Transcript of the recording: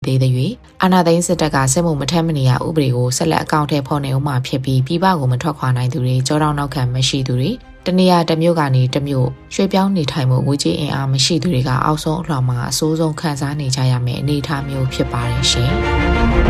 သေးတဲ့၍အာဏာသိမ်းစစ်တပ်ကစစ်မှုမထမ်းမနေရဥပဒေကိုဆက်လက်အကောင့်ထဲဖော်နေဦးမှာဖြစ်ပြီးပြည်ပကိုမထွက်ခွာနိုင်သူတွေကြောတောင်နောက်ခံမရှိသူတွေတနေရာတစ်မြို့ကနေတစ်မြို့ရွှေ့ပြောင်းနေထိုင်မှုငွေကြေးအင်အားမရှိသူတွေကအောက်ဆုံးအလှော်မှာအဆိုးဆုံးခံစားနေကြရမယ့်အနေအထားမျိုးဖြစ်ပါတယ်ရှင်။